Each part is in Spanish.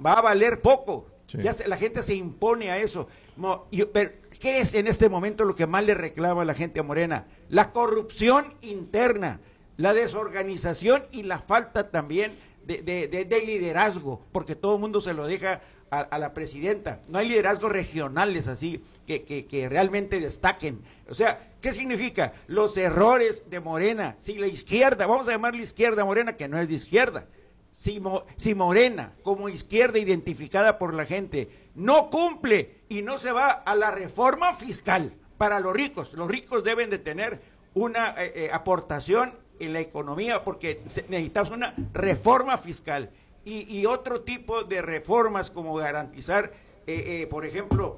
va a valer poco. Sí. La gente se impone a eso. Pero, ¿qué es en este momento lo que más le reclama a la gente a Morena? La corrupción interna, la desorganización y la falta también de liderazgo, porque todo el mundo se lo deja a la presidenta. No hay liderazgos regionales así que realmente destaquen. O sea, ¿qué significa? Los errores de Morena. Si la izquierda, vamos a llamarle izquierda a Morena, que no es de izquierda. Si Morena, como izquierda identificada por la gente, no cumple y no se va a la reforma fiscal para los ricos deben de tener una aportación en la economía, porque necesitamos una reforma fiscal y otro tipo de reformas, como garantizar, por ejemplo,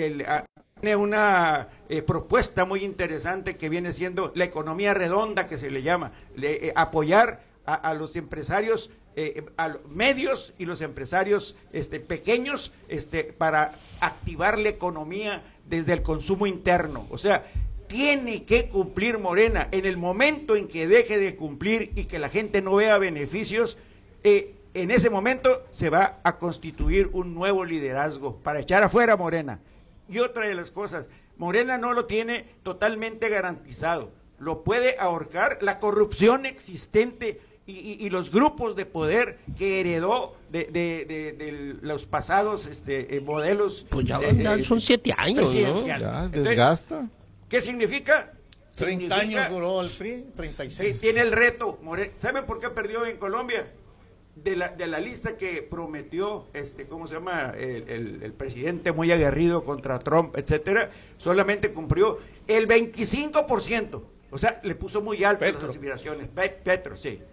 tiene una propuesta muy interesante que viene siendo la economía redonda, que se le llama, apoyar a los empresarios a los medios y los empresarios pequeños para activar la economía desde el consumo interno. O sea, tiene que cumplir Morena. En el momento en que deje de cumplir y que la gente no vea beneficios, en ese momento se va a constituir un nuevo liderazgo para echar afuera a Morena. Y otra de las cosas, Morena no lo tiene totalmente garantizado, lo puede ahorcar la corrupción existente y los grupos de poder que heredó de los pasados modelos. Pues ya son 7 años, ¿no? Ya, desgasta. Entonces, ¿qué significa? 30 años duró el PRI, 36. Tiene el reto. ¿Saben por qué perdió en Colombia? De la lista que prometió, ¿cómo se llama? El presidente muy aguerrido contra Trump, etcétera, solamente cumplió el 25%. O sea, le puso muy alto las aspiraciones. Petro, sí.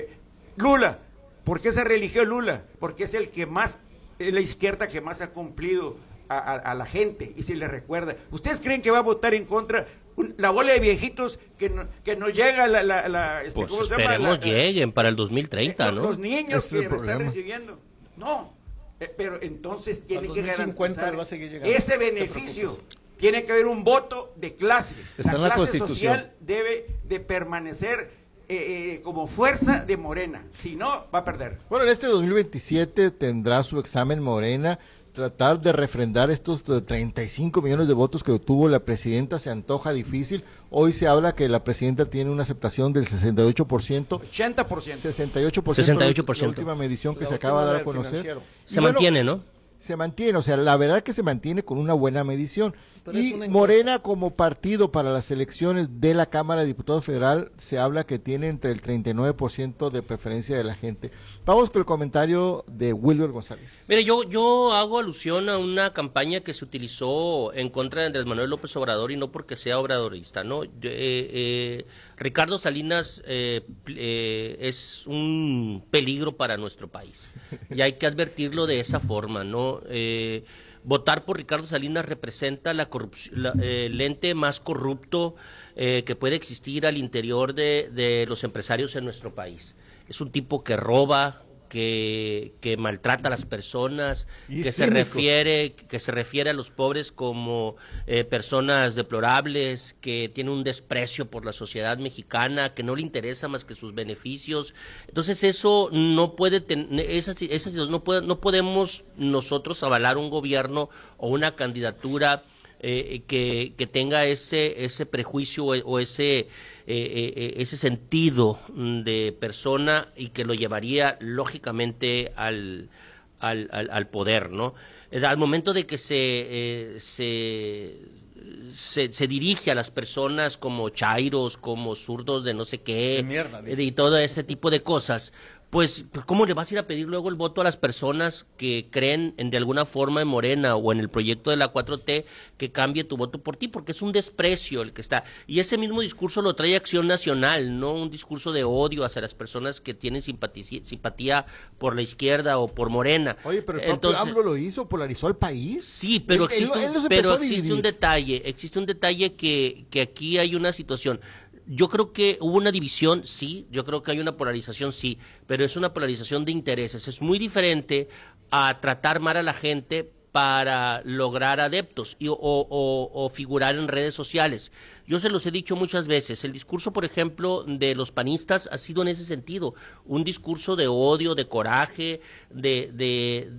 Lula, ¿por qué se religió Lula? Porque es el que más, la izquierda que más ha cumplido a la gente y se le recuerda. ¿Ustedes creen que va a votar en contra la bola de viejitos que no llega pues ¿cómo se llama? esperemos lleguen para el 2030, ¿no? Los niños Ese es que el están problema. recibiendo. No, pero entonces tiene que 2050 garantizar va a seguir llegando. ese beneficio. Tiene que haber un voto de clase. Está en la clase Constitución. social debe de permanecer como fuerza de Morena, si no, va a perder. Bueno, en este 2027 tendrá su examen Morena. Tratar de refrendar estos 35 millones de votos que obtuvo la presidenta se antoja difícil. Hoy se habla que la presidenta tiene una aceptación del 68%. 80%. 68%. La última medición que se acaba de dar a conocer. Se mantiene, ¿no? Se mantiene, o sea, la verdad que se mantiene con una buena medición. Pero Y es una encuesta. Morena como partido para las elecciones de la Cámara de Diputados Federal se habla que tiene entre el 39% de preferencia de la gente. Vamos con el comentario de Wilber González. Mire, yo hago alusión a una campaña que se utilizó en contra de Andrés Manuel López Obrador y no porque sea obradorista, ¿no? Ricardo Salinas es un peligro para nuestro país y hay que advertirlo de esa forma, ¿no? Votar por Ricardo Salinas representa la corrupción, el ente más corrupto que puede existir al interior de los empresarios en nuestro país. Es un tipo que roba, que maltrata a las personas, Y que es se cínico. refiere a los pobres como personas deplorables, que tiene un desprecio por la sociedad mexicana, que no le interesa más que sus beneficios. Entonces eso no puede no podemos nosotros avalar un gobierno o una candidatura que tenga ese prejuicio o ese sentido de persona y que lo llevaría lógicamente al poder, ¿no? Al momento de que se dirige a las personas como chairos, como zurdos de no sé qué, De mierda, dice. y todo ese tipo de cosas, pues ¿cómo le vas a ir a pedir luego el voto a las personas que creen de alguna forma en Morena o en el proyecto de la 4T que cambie tu voto por ti? Porque es un desprecio el que está. Y ese mismo discurso lo trae Acción Nacional, no un discurso de odio hacia las personas que tienen simpatía por la izquierda o por Morena. Oye, pero el propio AMLO lo hizo, polarizó al país. Sí, pero Él los empezó a dividir. existe un detalle que aquí hay una situación. Yo creo que hubo una división, sí, yo creo que hay una polarización, sí, pero es una polarización de intereses. Es muy diferente a tratar mal a la gente para lograr adeptos o figurar en redes sociales. Yo se los he dicho muchas veces, el discurso, por ejemplo, de los panistas ha sido en ese sentido, un discurso de odio, de coraje, de